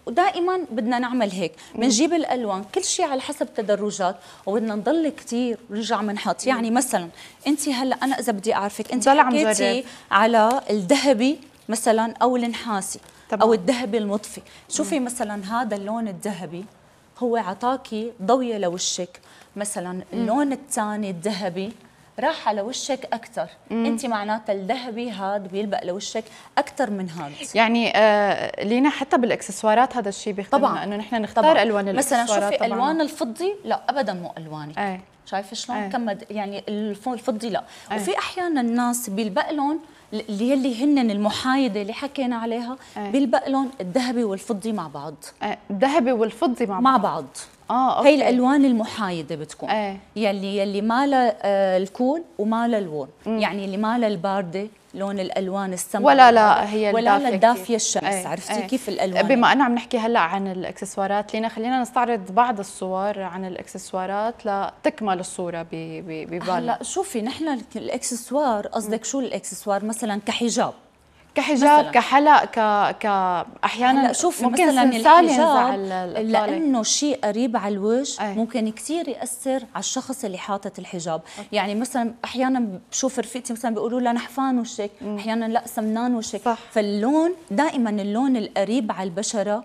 ودائما بدنا نعمل هيك، بنجيب الالوان كل شيء على حسب تدرجات، وبدنا نضل كثير ونرجع بنحط. يعني مثلا انت هلا انا اذا بدي اعرفك انت حكيتي على الذهبي مثلا او النحاسي او الذهبي المطفي. شوفي مثلا هذا اللون الذهبي هو عطاكي ضويه لوشك، مثلا اللون الثاني الذهبي راح على وشك اكثر. انت معناتها الذهبي هذا بيلبق لوشك اكثر من هذا. يعني لينا حتى بالاكسسوارات هذا الشيء بيختلفنا، انه نحن نختار الوان الاكسسوارات. مثلا شوفي الوان الفضي لا ابدا مو الوانك. شايفه شلون كمد يعني الفضي لا. وفي احيانا الناس بيلبق لهم اللي هن المحايده اللي حكينا عليها، بيلبق لهم الذهبي والفضي مع بعض. الذهبي والفضي مع بعض. أوكي. هي الالوان المحايده بتكون يلي ما لها الكول وما لها اللون. يعني اللي ما لها البارده لون الالوان السمراء ولا لا هي ولا الدافيه الشمس. عرفتي كيف الالوان؟ بما أننا عم نحكي هلا عن الاكسسوارات، خلينا نستعرض بعض الصور عن الاكسسوارات لتكمل الصوره ببالنا. هلا شوفي نحن الاكسسوار قصدك شو الاكسسوار؟ مثلا كحجاب كحلق احيانا شوفي ممكن مثلا الحجاب لانه شيء قريب على الوجه ممكن كثير ياثر على الشخص اللي حاطط الحجاب. يعني مثلا احيانا بشوف رفيقتي مثلا بيقولوا لها نحفان وشك، احيانا لا سمنان وشك. فاللون دائما اللون القريب على البشره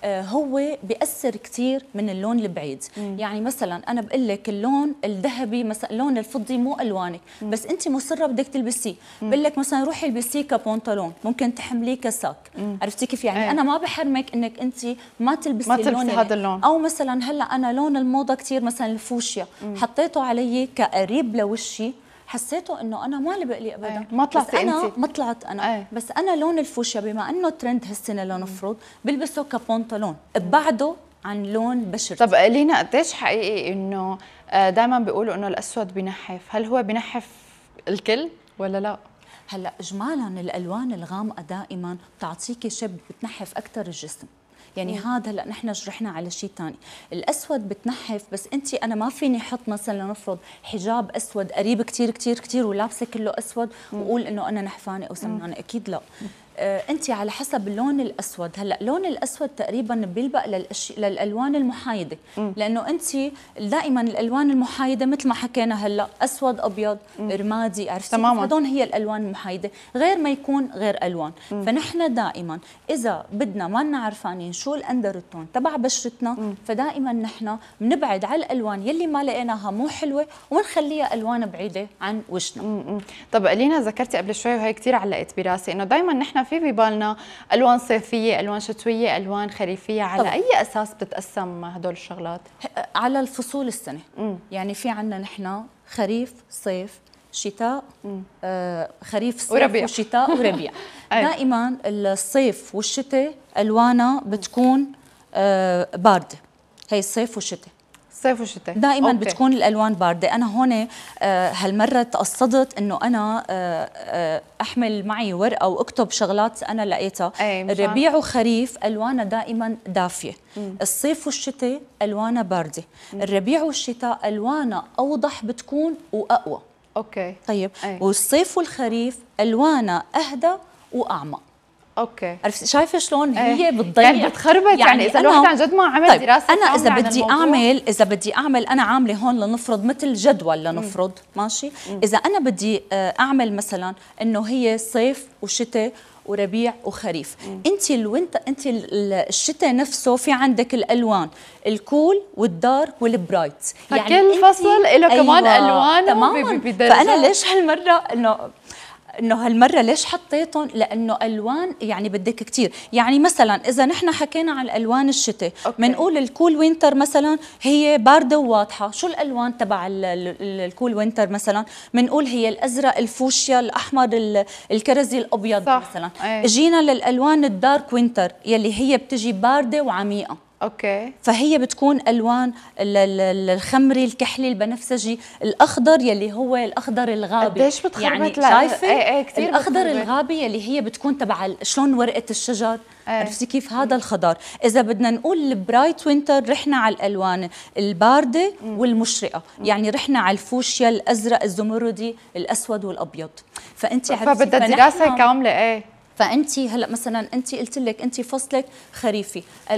هو بياثر كثير من اللون البعيد. يعني مثلا انا بقول لك اللون الذهبي مثلا اللون الفضي مو الوانك، بس انت مصره بدك تلبسيه. بقول لك مثلا روحي البسيه كبنطلون، ممكن تحمليه كساك. عرفتي كيف؟ يعني انا ما بحرمك انك انت ما تلبسي هذا اللون. او مثلا هلا انا لون الموضه كثير مثلا الفوشيا حطيته علي كقريب لوشي، حسيته انه انا ما لبق لي ابدا. ما طلعتي انت ما طلعت انا. بس انا لون الفوشيا بما انه ترند هالسنه لنفرض بلبسه كبنطلون ابعده عن لون بشرتي. طب لينا قديش حقيقي انه دائما بيقولوا انه الاسود بنحف، هل هو بنحف الكل ولا لا؟ هلا اجمالا الالوان الغامقه دائما بتعطيكي شيب بتنحف اكثر الجسم. يعني هذا هلا نحن جرحنا على شيء ثاني. الاسود بتنحف، بس انا ما فيني احط مثلا نفرض حجاب اسود قريب كثير كثير كثير ولابسه كله اسود واقول انه انا نحفانه او سمنانه، اكيد لا. انت على حسب اللون الاسود. هلا لون الاسود تقريبا بيلبق للالوان المحايده، لانه انت دائما الالوان المحايده مثل ما حكينا هلا اسود ابيض رمادي، عرفتي؟ هدول هي الالوان المحايده، غير ما يكون غير الوان. فنحن دائما اذا بدنا ما لنا عرفانين شو الاندرتون تبع بشرتنا، فدائما نحن بنبعد على الالوان يلي ما لقيناها مو حلوه ونخليها الوان بعيده عن وشنا. طب لينا ذكرتي قبل شوي وهي كثير علقت براسي انه دائما نحن في ببالنا الوان صيفيه، الوان شتويه، الوان خريفيه، على اي اساس بتتقسم هدول الشغلات؟ على الفصول السنه. يعني في عندنا نحن خريف صيف شتاء، خريف صيف وربيع وشتاء وربيع. دائما الصيف والشتاء الوانها بتكون بارده. هي الصيف والشتاء، صيف وشتاء دائما بتكون الالوان بارده. انا هون هالمره تقصدت انه انا احمل معي ورقه واكتب شغلات انا لقيتها. الربيع وخريف الوانها دائما دافيه، الصيف والشتاء الوانها بارده، الربيع والشتاء الوانها اوضح بتكون واقوى. طيب والصيف والخريف الوانها اهدى واعمق. عرفتي شايفه شلون هي بتضيع يعني بتخربط. يعني اذا الواحد عن جد ما عمل دراسه انا اذا بدي اعمل انا عامله هون لنفرض مثل جدول لنفرض ماشي. اذا انا بدي اعمل مثلا انه هي صيف وشتاء وربيع وخريف، انت الشتاء نفسه في عندك الالوان الكول والدارك والبرايت، يعني كل فصل له كمان الوانه بدرجات. فانا ليش هالمره انه هالمره ليش حطيتهم؟ لانه الوان يعني بدك كثير. يعني مثلا اذا نحن حكينا عن الالوان الشتاء بنقول الكول وينتر مثلا هي بارده وواضحه. شو الالوان تبع الكول وينتر مثلا؟ بنقول هي الازرق الفوشيا الاحمر الكرزي الابيض مثلا. جينا للالوان الدارك وينتر يلي هي بتجي بارده وعميقه. فهي بتكون الوان الخمري الكحلي البنفسجي الاخضر يلي هو الاخضر الغابي. قديش بتخربط؟ يعني شايفه كثير الاخضر الغابي يلي هي بتكون تبع شلون ورقه الشجر. عرفتي كيف؟ هذا الخضار. اذا بدنا نقول البرايت وينتر رحنا على الالوان البارده والمشرقه، يعني رحنا على الفوشيا الازرق الزمردي الاسود والابيض. فانت عرفتي فبدها دراسه كامله. فانت هلا مثلا انت قلت لك انت فصلك خريفي.